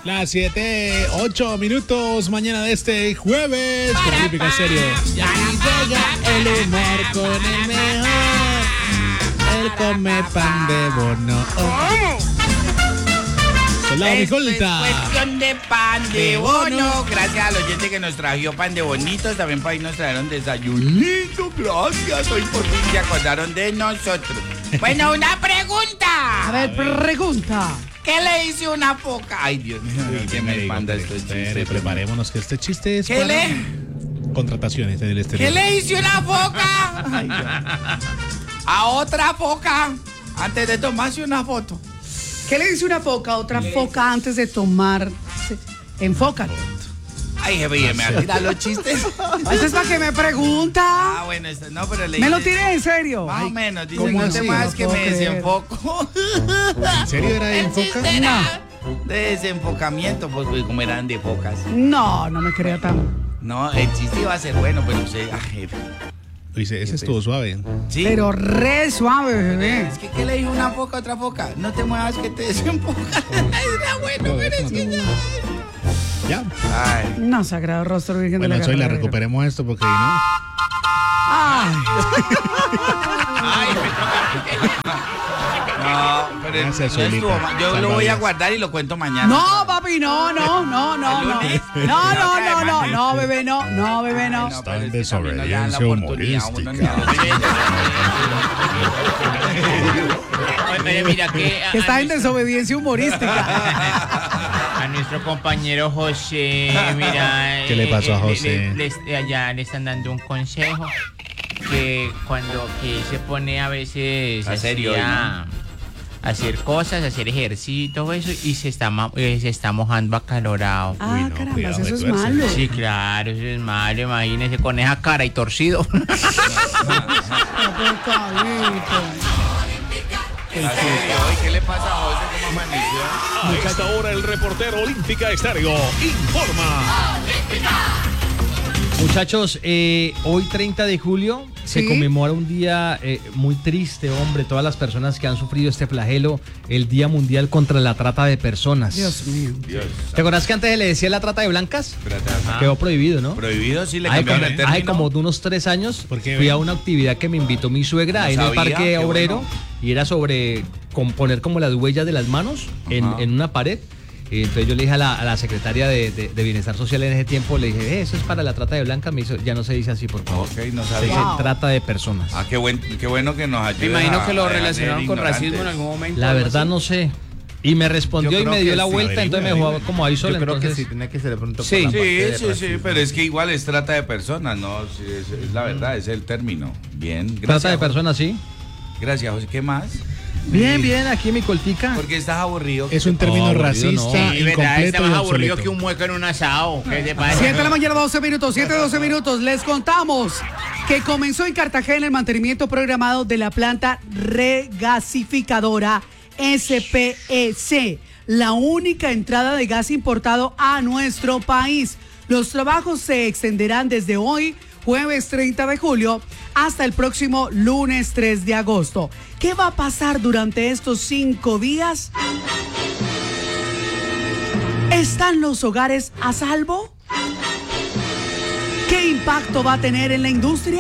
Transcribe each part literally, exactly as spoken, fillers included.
Las siete, ocho minutos mañana de este jueves. Con Olímpica Estéreo. Ya llega el humor con el mejor. Él come pan de bono. Soldado Micolta. Es cuestión de pan de bono. Gracias al oyente que nos trajo pan de bonito. También para ahí nos trajeron desayunito. Gracias. Hoy por fin se acordaron de nosotros. Bueno, una pregunta. A ver, pregunta. ¿Qué le hice una foca? Ay, Dios mío. ¿Qué me manda estos chistes? Preparémonos que este chiste es ¿Qué para le? contrataciones del exterior. ¿Qué le hice una foca? Ay, a otra foca antes de tomarse una foto. ¿Qué le dice una foca a otra foca antes de tomar? Enfócate. Ay, jefe, me va a tirar los chistes. Eso es para que me pregunta. Ah, bueno, esto, no, pero le ¿Me lo dice- tiré en serio? Más o Ay, menos, dice, ¿cómo no te así? más No que puedo me creer. desenfoco. ¿En serio era de enfoca? De desenfocamiento, pues, pues, como eran de focas. No, no me crea tan. No, el chiste iba a ser bueno, pero usted, ah, jefe. Dice, ese estuvo suave. Sí. Pero re suave, bebé. Es que, ¿qué le dijo una foca a otra foca? No te muevas que te desenfoca. Era bueno, pero es que ya. Ya. Ay. No, Sagrado Rostro Virgen Bueno, de la soy la Carrera. recuperemos esto porque si no. Ay, Ay, me toca. No, pero no Gracias, estuvo Solita. mal. Yo lo voy a Salvavidas. guardar y lo cuento mañana. no, papi, no, no, no, no, ¿El no. lunes? No, no, no, no, Ay, no, bebé, no, no, bebé, no. No, Está pero en es que también no le dan la desobediencia oportunidad, uno humorística. ni- Oye, mira que a, Que está a en nuestro, desobediencia humorística. a nuestro compañero José, mira. ¿Qué le pasó a eh, José? le- le- allá le están dando un consejo que cuando que se pone a veces A serio, así a- a hacer cosas, a hacer ejercicio y todo eso y se está, ma- eh, se está mojando acalorado. Ah, no, caramba, cuidado, eso es me tuerce. malo. Sí, claro, eso es malo, imagínese con esa cara y torcido. Así es. Hoy, ¿qué le pasa a José? ¿Cómo amaneció? A esta hora el reportero Olímpica Estéreo informa. Muchachos, eh, hoy treinta de julio se ¿Sí? conmemora un día eh, muy triste, hombre, todas las personas que han sufrido este flagelo, el Día Mundial contra la Trata de Personas. Dios mío. Dios. ¿Te acuerdas que antes se le decía la trata de blancas? Ajá. Quedó prohibido, ¿no? Prohibido, sí le Hace cambiaron como, el término. hace como de unos tres años ¿Por qué, fui ven? a una actividad que me invitó mi suegra No ahí en el sabía, Parque qué Obrero bueno. y era sobre con- poner como las huellas de las manos en, Ajá. en una pared. Y entonces yo le dije a la, a la secretaria de, de- de Bienestar Social en ese tiempo, le dije, eh, eso es para la trata de blancas, me hizo, ya no se dice así, por favor. Ok, no Se sabía. dice Wow. trata de personas. Ah, qué, buen, qué bueno que nos ayuda. Me imagino que lo relacionaron con racismo en algún momento. La algo verdad así. no sé. Y me respondió Yo y creo me dio que la sí. vuelta, entonces me Averigua, dejó como ahí solo. Yo creo entonces, que sí, tiene que ser de pronto por Sí. la parte Sí, de sí, sí, racismo. pero es que igual es trata de personas, ¿no? Sí, es, es la verdad, es el término. Bien, gracias. Trata de José. personas, sí. Gracias, José. ¿Qué más? Bien, bien, aquí mi coltica. Porque estás aburrido. Es un término aburrido, racista, no. Sí, verdad, incompleto está y más aburrido obsoleto. que un mueco en un asado. ¿Qué te parece? siete de la mañana, doce minutos, siete, doce minutos. Les contamos que comenzó en Cartagena el mantenimiento programado de la planta regasificadora S P E C, la única entrada de gas importado a nuestro país. Los trabajos se extenderán desde hoy, jueves treinta de julio, hasta el próximo lunes tres de agosto. ¿Qué va a pasar durante estos cinco días? ¿Están los hogares a salvo? ¿Qué impacto va a tener en la industria?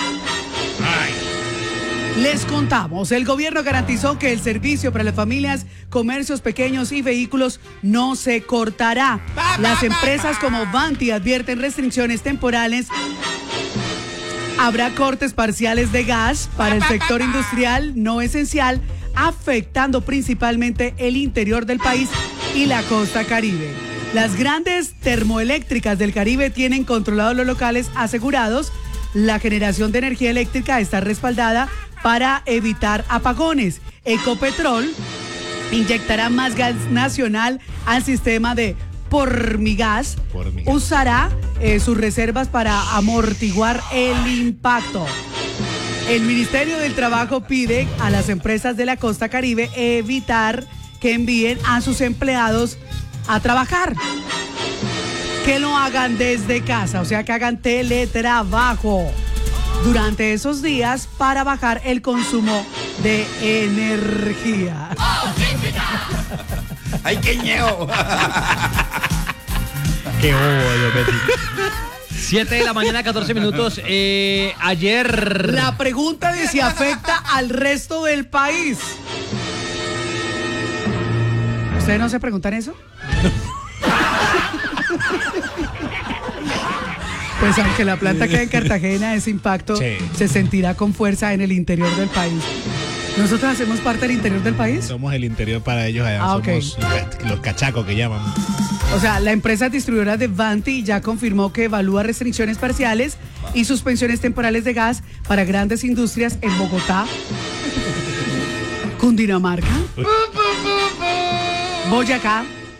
Les contamos, el gobierno garantizó que el servicio para las familias, comercios pequeños y vehículos no se cortará. Las empresas como Vanti advierten restricciones temporales. Habrá cortes parciales de gas para el sector industrial no esencial, afectando principalmente el interior del país y la costa caribe. Las grandes termoeléctricas del Caribe tienen controlados los locales asegurados. La generación de energía eléctrica está respaldada para evitar apagones. Ecopetrol inyectará más gas nacional al sistema de Pormigas. Pormigas. Usará eh, sus reservas para amortiguar el impacto. El Ministerio del Trabajo pide a las empresas de la costa caribe evitar que envíen a sus empleados a trabajar. Que lo hagan desde casa, o sea, que hagan teletrabajo durante esos días para bajar el consumo de energía. ¡Ay, qué ñeo! Qué bobo, siete de la mañana, catorce minutos. Eh, ayer. La pregunta de si afecta al resto del país. ¿Ustedes no se preguntan eso? Pues aunque la planta quede en Cartagena, ese impacto Sí. se sentirá con fuerza en el interior del país. ¿Nosotros hacemos parte del interior del país? Somos el interior para ellos allá. Ah, ok. Somos los cachacos que llaman. O sea, la empresa distribuidora de Vanti ya confirmó que evalúa restricciones parciales y suspensiones temporales de gas para grandes industrias en Bogotá, Cundinamarca, Boyacá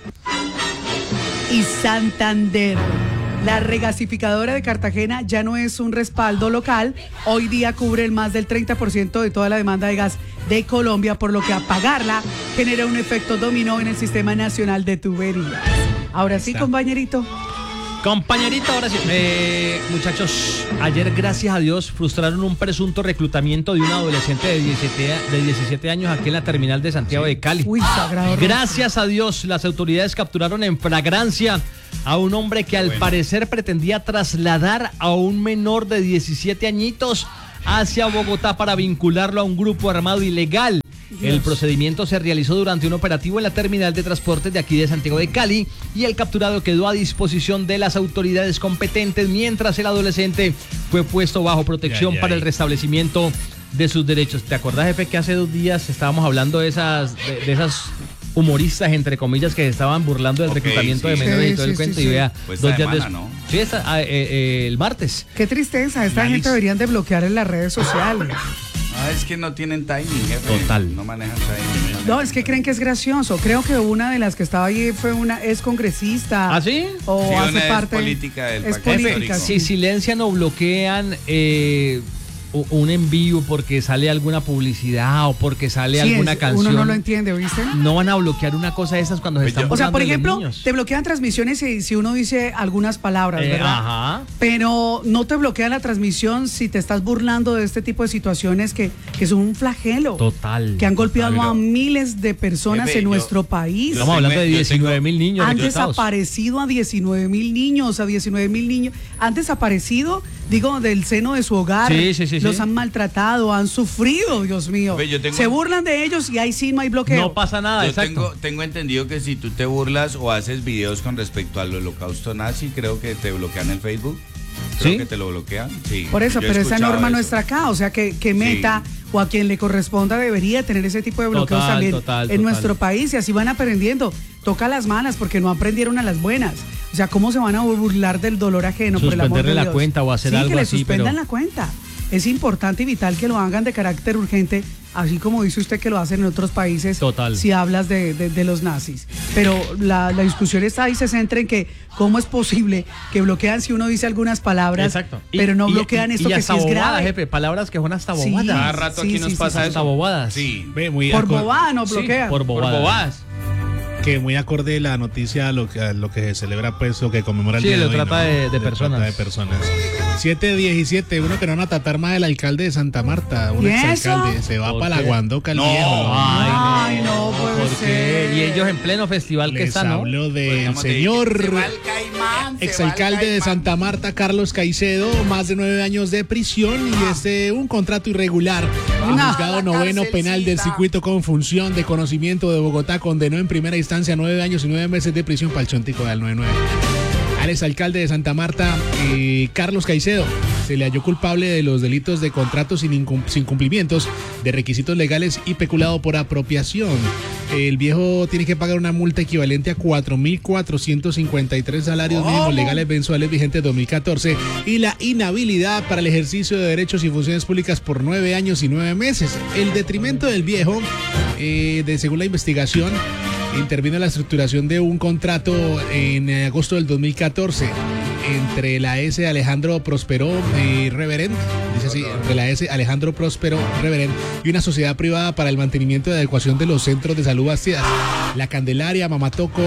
y Santander. La regasificadora de Cartagena ya no es un respaldo local. Hoy día cubre el más del treinta por ciento de toda la demanda de gas de Colombia, por lo que apagarla genera un efecto dominó en el sistema nacional de tuberías. Ahora sí, Está. compañerito. Compañerito, ahora sí. Eh, muchachos, ayer, gracias a Dios, frustraron un presunto reclutamiento de un adolescente de diecisiete, de diecisiete años aquí en la terminal de Santiago de Cali. Uy, sagrado. Gracias a Dios, las autoridades capturaron en flagrancia a un hombre que al parecer pretendía trasladar a un menor de diecisiete añitos hacia Bogotá para vincularlo a un grupo armado ilegal. El procedimiento se realizó durante un operativo en la terminal de transportes de aquí de Santiago de Cali y el capturado quedó a disposición de las autoridades competentes mientras el adolescente fue puesto bajo protección Ya, ya, para el ya. restablecimiento de sus derechos. ¿Te acordás, jefe, que hace dos días estábamos hablando de esas, de, de esas humoristas, entre comillas, que se estaban burlando del Ok, reclutamiento sí. de menores Sí, y todo sí, el sí, cuento? sí. Y vea, Pues dos esta días semana, después. ¿no? Sí, esta- ah, eh, eh, el martes. Qué tristeza. Esta Malicia. gente deberían de bloquear en las redes sociales. Ah, es que no tienen timing, jefe. Total. No manejan timing. No, es que creen que es gracioso. Creo que una de las que estaba ahí fue una es congresista. ¿Ah, sí? O Sí, hace una es parte. política del es pacto política, histórico. sí. Si silencian o bloquean eh, u- un envío porque sale alguna publicidad o porque sale Sí, alguna es- canción, Uno no lo entiende, ¿viste? no van a bloquear una cosa de esas cuando se Pues están yo- O sea, por burlando de los ejemplo, niños. te bloquean transmisiones si, si uno dice algunas palabras, Eh, ¿verdad? ajá. Pero no te bloquean la transmisión si te estás burlando de este tipo de situaciones que, que son un flagelo. Total. Que han golpeado Total, a pero- miles de personas Jefe, en yo- nuestro país. yo Estamos hablando de tengo- yo diecinueve mil niños Han reclutados. desaparecido a diecinueve mil niños, a diecinueve mil niños. Han desaparecido, digo, del seno de su hogar. Sí, sí, sí, Los sí. han maltratado, han sufrido, Dios mío. Ve, yo tengo- Se burlan de ellos y ahí sí no hay bloqueo. No pasa nada, Yo exacto. tengo, tengo entendido que si tú te burlas o haces videos con respecto al holocausto nazi, creo que te bloquean en Facebook. Creo ¿Sí? que te lo bloquean. Sí. Por eso, Yo he pero esa escuchado norma no eso. está acá, o sea que, que Meta o a quien le corresponda debería tener ese tipo de bloqueos Total, también total, en total. nuestro país y así van aprendiendo. Toca las malas porque no aprendieron a las buenas. O sea, ¿cómo se van a burlar del dolor ajeno? Por el amor de Suspenderle la Dios? cuenta o hacer sí, algo que le así, suspendan pero- la cuenta. Es importante y vital que lo hagan de carácter urgente, así como dice usted que lo hacen en otros países. Total. Si hablas de, de- de los nazis. Pero la, la discusión está ahí, se centra en que cómo es posible que bloquean si uno dice algunas palabras, Exacto. Y- pero no y- bloquean y- esto y que sí hasta es bobadas, grave. jefe, palabras que son hasta Sí. bobadas. Cada rato Sí, aquí sí, nos sí, pasa sí, eso. hasta bobadas. Sí. Ve, muy Por acor- bobada no Sí, bloquean. por Por bobadas. bobadas. que muy acorde la noticia a lo que, a lo que se celebra, pues, lo que conmemora el Sí, día de lo hoy, trata ¿no? de- de Se personas. trata de personas. siete diecisiete, uno que no van a tratar más del alcalde de Santa Marta, un ¿Y exalcalde, eso? se va ¿Por para la qué? Guandoca el No. viejo. ¿no? Ay, no puede ¿Por qué? ser. Y ellos en pleno festival que Les están, ¿no? habló del Podríamos decir señor que se va el caimán, se exalcalde va el de caimán. Santa Marta, Carlos Caicedo, más de nueve años de prisión y este un contrato irregular. El No. juzgado La noveno cárcelcita. penal del circuito con función de conocimiento de Bogotá condenó en primera instancia a nueve años y nueve meses de prisión para el chontico del noventa y nueve. Al exalcalde de Santa Marta, eh, Carlos Caicedo, se le halló culpable de los delitos de contratos sin, incum- sin cumplimientos de requisitos legales y peculado por apropiación. El viejo tiene que pagar una multa equivalente a cuatro mil cuatrocientos cincuenta y tres salarios mínimos legales mensuales vigentes dos mil catorce y la inhabilidad para el ejercicio de derechos y funciones públicas por nueve años y nueve meses. El detrimento del viejo, eh, de según la investigación, intervino en la estructuración de un contrato en eh, agosto del dos mil catorce entre la S Alejandro Próspero y Reverend, dice así, entre la S Alejandro Próspero Reverend y una sociedad privada para el mantenimiento y adecuación de los centros de salud Bastidas, La Candelaria, Mamatoco,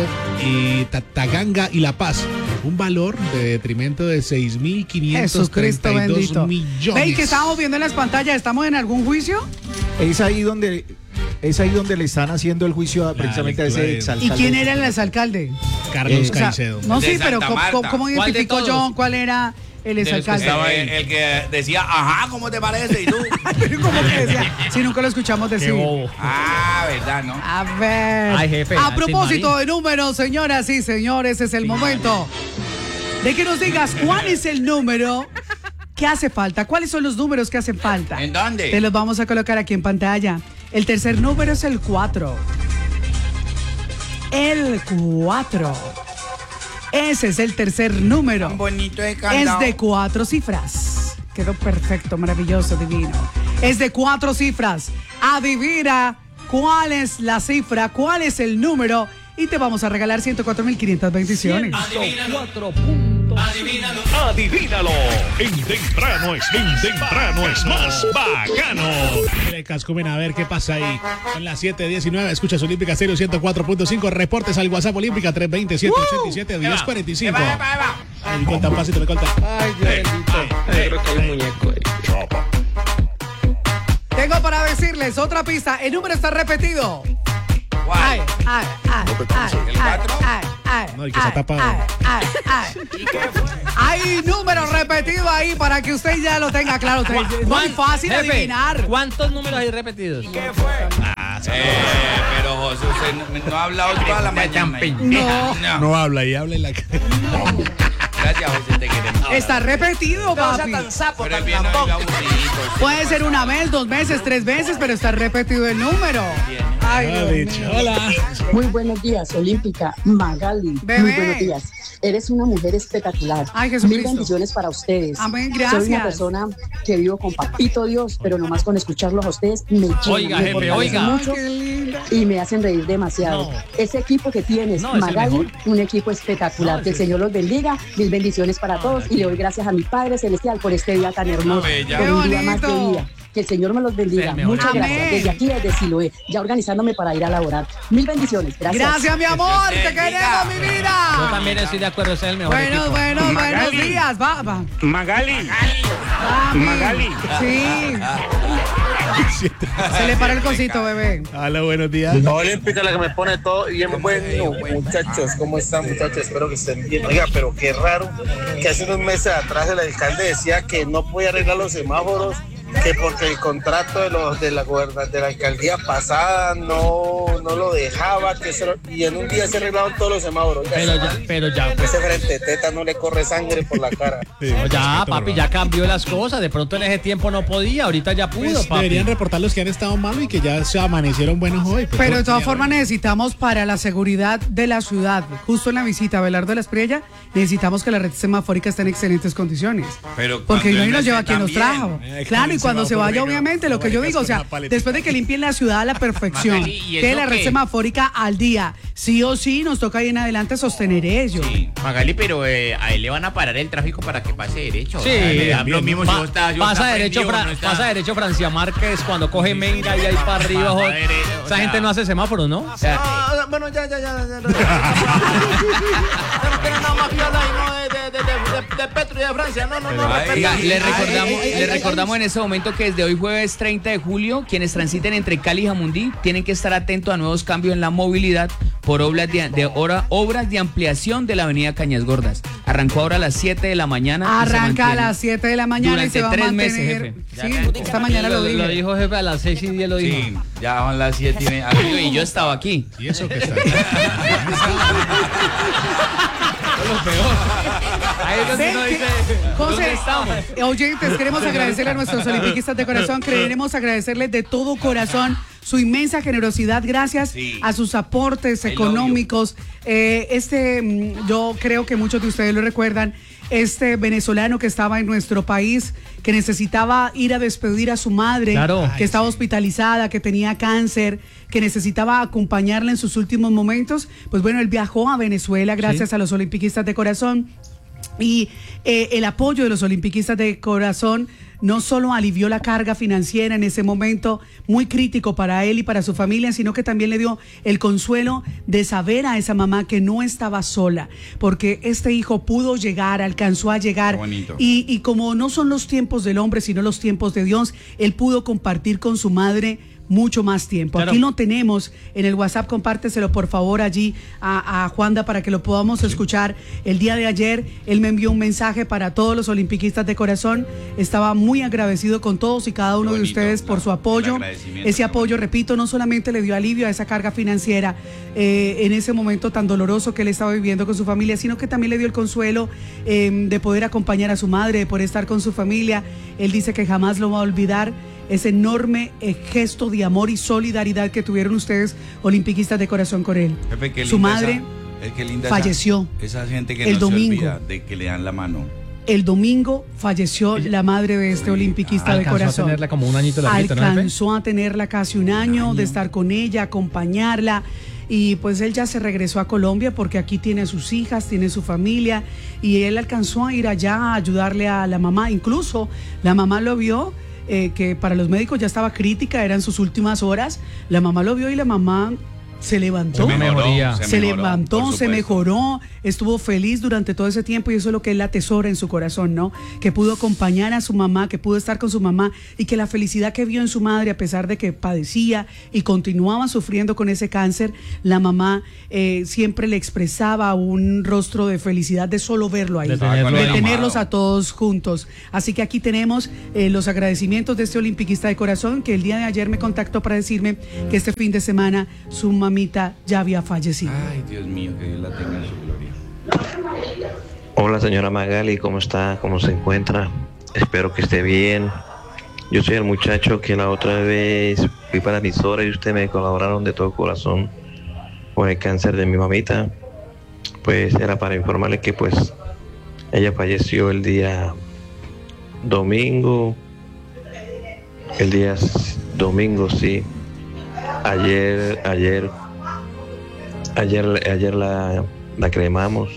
y Tataganga y La Paz. Un valor de detrimento de seis mil quinientos Jesucristo treinta y dos bendito. millones. ¿Veis que estamos viendo en las pantallas? ¿Estamos en algún juicio? Es ahí donde es ahí donde le están haciendo el juicio a, precisamente a ese lectura de- exalcalde. ¿Y quién era el exalcalde? Carlos Eh, O sea, Caicedo. no, De sí, pero Santa ¿cómo, Marta. cómo- cómo ¿Cuál de identificó todos? John cuál era el De los que exalcalde? Estaba el, el que decía, ajá, ¿cómo te parece? Y tú. ¿Cómo que decía? Si nunca lo escuchamos decir. Ah, ¿verdad, no? A ver. Ay, jefe, a al propósito Sin de números, señoras y señores, es el momento de que nos digas cuál es el número que hace falta. ¿Cuáles son los números que hacen falta? ¿En dónde? Te los vamos a colocar aquí en pantalla. El tercer número es el cuatro. El cuatro. Ese es el tercer número. Tan bonito de Es candado. de cuatro cifras. Quedó perfecto, maravilloso, divino. Es de cuatro cifras. Adivina cuál es la cifra, cuál es el número y te vamos a regalar ciento cuatro mil quinientas bendiciones. Cuatro puntos. Adivínalo. En temprano es, en temprano es más bacano. Mire, Cascumen, a ver qué pasa ahí. Son las siete diecinueve. Escuchas Olímpica Stereo ciento cuatro punto cinco. Reportes al WhatsApp Olímpica tres dos cero, siete ocho siete, uno cero cuatro cinco. Eva, Eva, Eva. Me corta, pasito, me corta. Ay, Dios bendito. Tengo para decirles otra pista. El número está repetido. Ay, ¿Cuál? ay, ay, ay, ¿El ay, cuatro? ay, ay, No, el que está ay, tapado. ay, ay, ay. Hay número repetido ahí para que usted ya lo tenga claro. Es muy ¿Cuán- fácil jefe, adivinar. ¿Cuántos números hay repetidos? Eh, pero José, usted no, no ha hablado toda la mañana. No. No. No habla y habla en la cara. Gracias, José, te queremos. Está repetido, papi. Pero es bien aburrido. Puede ser una vez, dos veces, tres veces, pero está repetido el número. Ay, Ah, Dios dicho. mío. Hola. Muy buenos días, Olímpica, Magali. Bebé. Muy buenos días. Eres una mujer espectacular. Ay, Jesucristo. Mil bendiciones para ustedes. Amén, Soy gracias. una persona que vivo con papito Dios, pero nomás con escucharlos a ustedes me llena, Oiga, me jefe, fortalece oiga. mucho Qué linda. y me hacen reír demasiado. No. Ese equipo que tienes, No, es el Magali, mejor. un equipo espectacular. No, que el ese- Señor los bendiga. Mil bendiciones para todos y le doy gracias a mi Padre Celestial por este día tan hermoso. bella. Por Qué un día más de bonito. vida. Que el Señor me los bendiga. Es el mejor. Muchas Amén. gracias. Desde aquí, desde Siloé, ya organizándome para ir a laborar. Mil bendiciones. Gracias. Gracias, mi amor. Dios Te te bendiga. queremos, mi Yo vida. también estoy de acuerdo, ese es el mejor Bueno, equipo. bueno, buenos Magali. días. Va, va. Magali, Papi. Magali. Sí. Se le paró el cosito, bebé. Hola, buenos días. Olímpica, la que me pone todo bien bueno, muchachos, ¿cómo están, muchachos? Espero que estén bien. Oiga, pero qué raro que hace unos meses atrás el alcalde decía que no podía arreglar los semáforos, que porque el contrato de los de la goberna, de la alcaldía pasada no, no lo dejaba, que se lo- y en un día se arreglaron todos los semáforos. Oiga, Pero ya, pero ya, pues, ese frente teta no le corre sangre por la cara. Sí, no, ya, respeto, papi, bro. ya cambió las cosas. De pronto en ese tiempo no podía, ahorita ya pudo, Pues papi. deberían reportar los que han estado malos y que ya se amanecieron buenos hoy. pues, Pero de todo todas sería formas bueno. necesitamos para la seguridad de la ciudad, justo en la visita a Belardo de la Espriella, necesitamos que la red semafórica esté en excelentes condiciones. Pero Porque cuando no él nos no lleva esté quien nos tan trajo. bien. Eh, Claro, con y el cuando se vaya, semáforo, obviamente, lo que yo maricas digo, o con sea, una paletita. después de que limpien la ciudad a la perfección, Magali, ¿y que eso la red qué? semafórica al día, sí o sí, nos toca ahí en adelante sostener ello. Magali, pero eh, a él le van a parar el tráfico para que pase derecho. Sí, O sea, le da también. lo mismo si Pa- vos estás- si vos pasa estás derecho, prendido o Fra- no estás. pasa derecho Francia Márquez cuando coge Meira y ahí para arriba. Pasa jo- derecho, o Esa sea- gente no hace semáforos, ¿no? O sea, bueno, ya, ya, ya. ya, ya. No tiene nada más que hablar, ¿no? De, de, de, de, de Petro y de Francia. No, no, no. Ay, Oiga, ay, le ay, recordamos, ay, ay, le ay, recordamos en este momento que desde hoy jueves treinta de julio, quienes transiten entre Cali y Jamundí tienen que estar atentos a nuevos cambios en la movilidad por obras de, de hora- obras de ampliación de la avenida Cañas Gordas. Arrancó ahora a las siete de la mañana. y se Arranca a mantiene las siete de la mañana y durante se va a tres mantener. meses, jefe. Sí, esta mañana lo Lo, lo dije. dijo jefe a las seis y diez lo dijo. Sí, ya van las siete y media. Oye, Y yo estaba aquí. Y eso que está. Ahí es donde Ven uno que- dice, José, ¿dónde estamos? eh, oyentes, queremos agradecerle a nuestros olimpiquistas de corazón, queremos agradecerles de todo corazón su inmensa generosidad, gracias Sí. a sus aportes I love económicos. Eh, este, mm, yo creo que muchos de ustedes lo recuerdan, este venezolano que estaba en nuestro país, que necesitaba ir a despedir a su madre, Claro. que estaba hospitalizada, que tenía cáncer, que necesitaba acompañarla en sus últimos momentos, pues bueno, él viajó a Venezuela gracias a los olimpiquistas de corazón. Y eh, el apoyo de los olimpiquistas de corazón no solo alivió la carga financiera en ese momento muy crítico para él y para su familia, sino que también le dio el consuelo de saber a esa mamá que no estaba sola, porque este hijo pudo llegar, alcanzó a llegar. Qué bonito. Y, y como no son los tiempos del hombre, sino los tiempos de Dios, él pudo compartir con su madre mucho más tiempo. Claro. Aquí lo tenemos en el WhatsApp, compárteselo por favor allí a, a Juanda para que lo podamos sí. escuchar. El día de ayer él me envió un mensaje para todos los olimpiquistas de corazón. Estaba muy agradecido con todos y cada uno bonito, de ustedes por su apoyo. Ese apoyo, repito, no solamente le dio alivio a esa carga financiera eh, en ese momento tan doloroso que él estaba viviendo con su familia, sino que también le dio el consuelo eh, de poder acompañar a su madre, de poder estar con su familia. Él dice que jamás lo va a olvidar ese enorme eh, gesto de amor y solidaridad que tuvieron ustedes, olimpiquistas de corazón, con él. Pepe, su madre esa, eh, qué linda falleció esa, esa gente que el no domingo. se olvida de que le dan la mano. El domingo falleció Ella, la madre de este olimpiquista de corazón. Alcanzó a tenerla como un añito larguito, ¿no? Alcanzó a tenerla casi un año, un año de estar con ella, acompañarla. Y pues él ya se regresó a Colombia porque aquí tiene a sus hijas, tiene su familia. Y él alcanzó a ir allá a ayudarle a la mamá. Incluso la mamá lo vio. Eh, que para los médicos ya estaba crítica, eran sus últimas horas. La mamá lo vio y la mamá se levantó, se, mejoró, se, se mejoró, levantó, se mejoró, estuvo feliz durante todo ese tiempo y eso es lo que él atesora en su corazón, ¿no? Que pudo acompañar a su mamá, que pudo estar con su mamá y que la felicidad que vio en su madre, a pesar de que padecía y continuaba sufriendo con ese cáncer, la mamá eh, siempre le expresaba un rostro de felicidad de solo verlo ahí, de, tenerlo de tenerlos a todos juntos. Así que aquí tenemos eh, los agradecimientos de este olimpiquista de corazón que el día de ayer me contactó para decirme que este fin de semana su mamá mamita ya había fallecido. Ay, Dios mío, que Dios la tenga en su gloria. Hola, señora Magali, ¿cómo está? ¿Cómo se encuentra? Espero que esté bien. Yo soy el muchacho que la otra vez fui para la emisora y ustedes me colaboraron de todo corazón con el cáncer de mi mamita. Pues era para informarle que pues ella falleció el día domingo. El día domingo, sí. Ayer, ayer, ayer, ayer la, la cremamos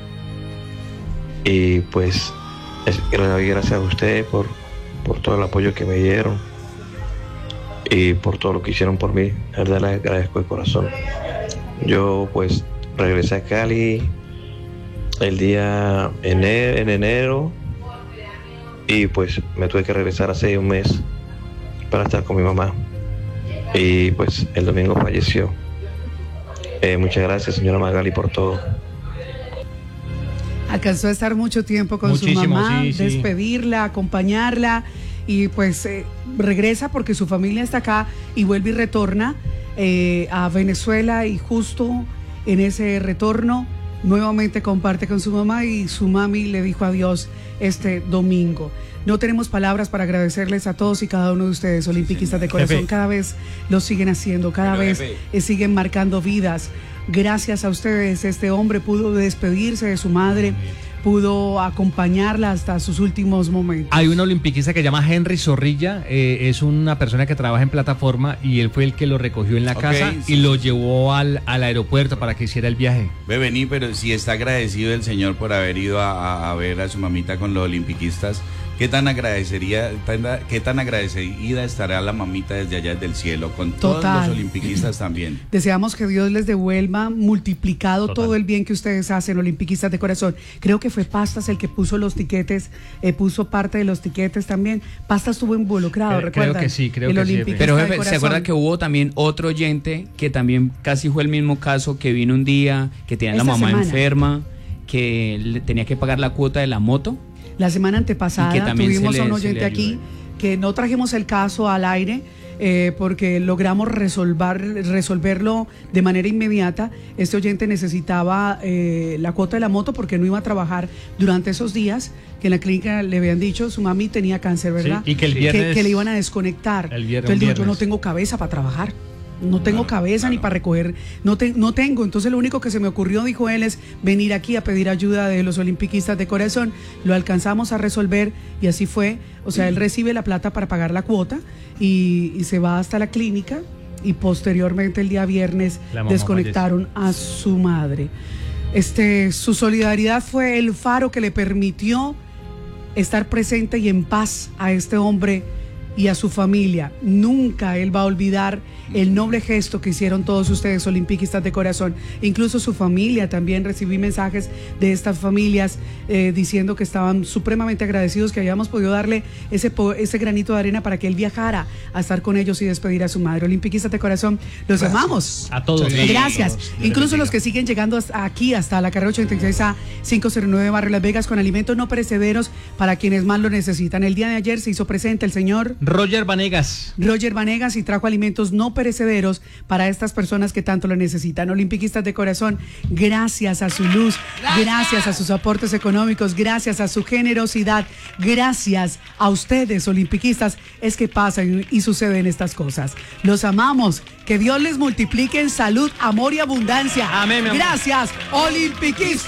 y pues es, gracias a ustedes por, por todo el apoyo que me dieron y por todo lo que hicieron por mí. La verdad les agradezco de corazón. Yo pues regresé a Cali el día enero, en enero y pues me tuve que regresar hace un mes para estar con mi mamá. Y pues el domingo falleció. Eh, muchas gracias, señora Magali, por todo. Alcanzó a estar mucho tiempo con Muchísimo, su mamá, sí, despedirla, sí. acompañarla y pues eh, regresa porque su familia está acá y vuelve y retorna eh, a Venezuela y justo en ese retorno nuevamente comparte con su mamá y su mami le dijo adiós este domingo. No tenemos palabras para agradecerles a todos y cada uno de ustedes, olimpiquistas de corazón. Pepe. Cada vez lo siguen haciendo, cada Pero, vez eh, siguen marcando vidas. Gracias a ustedes, este hombre pudo despedirse de su madre, pudo acompañarla hasta sus últimos momentos. Hay un olimpiquista que se llama Henry Zorrilla, eh, es una persona que trabaja en plataforma y él fue el que lo recogió en la okay, casa sí. y lo llevó al, al aeropuerto para que hiciera el viaje. Ve, vení, pero si está agradecido el señor por haber ido a, a, a ver a su mamita con los olimpiquistas. ¿Qué tan agradecería, tan, qué tan agradecida estará la mamita desde allá del cielo con Total. todos los olimpiquistas también? Deseamos que Dios les devuelva multiplicado Total. todo el bien que ustedes hacen, olimpiquistas de corazón. Creo que fue Pastas el que puso los tiquetes, eh, puso parte de los tiquetes también. Pastas estuvo involucrado, creo, ¿recuerdan? Creo que sí, creo el que sí. Pero jefe, ¿se acuerda que hubo también otro oyente que también casi fue el mismo caso, que vino un día, que tenía Esta la mamá semana. enferma, que le tenía que pagar la cuota de la moto? La semana antepasada tuvimos le, a un oyente aquí que no trajimos el caso al aire eh, porque logramos resolver, resolverlo de manera inmediata. Este oyente necesitaba eh, la cuota de la moto porque no iba a trabajar durante esos días que en la clínica le habían dicho su mami tenía cáncer, ¿verdad? Sí, y que el viernes que, que le iban a desconectar. El viernes, Entonces él dijo, viernes. yo no tengo cabeza para trabajar. No tengo cabeza ni para recoger, no, te, no tengo. Entonces lo único que se me ocurrió, dijo él, es venir aquí a pedir ayuda de los olimpiquistas de corazón. Lo alcanzamos a resolver y así fue. O sea, él recibe la plata para pagar la cuota y, y se va hasta la clínica y posteriormente el día viernes desconectaron a su madre. Este, su solidaridad fue el faro que le permitió estar presente y en paz a este hombre y a su familia. Nunca él va a olvidar el noble gesto que hicieron todos ustedes, olimpiquistas de corazón. Incluso su familia, también recibí mensajes de estas familias eh, diciendo que estaban supremamente agradecidos que habíamos podido darle ese, ese granito de arena para que él viajara a estar con ellos y despedir a su madre. Olimpiquistas de corazón, los Gracias. amamos. A todos. Sí, gracias. A todos. Incluso los que siguen llegando hasta aquí, hasta la carrera ochenta y seis A quinientos nueve Barrio Las Vegas, con alimentos no perecederos para quienes más lo necesitan. El día de ayer se hizo presente el señor Roger Vanegas. Roger Vanegas y trajo alimentos no perecederos para estas personas que tanto lo necesitan. Olimpiquistas de corazón, gracias a su luz, gracias a sus aportes económicos, gracias a su generosidad, gracias a ustedes, olimpiquistas, es que pasan y suceden estas cosas. Los amamos, que Dios les multiplique en salud, amor y abundancia. Amén, mi amor. Gracias, olimpiquistas.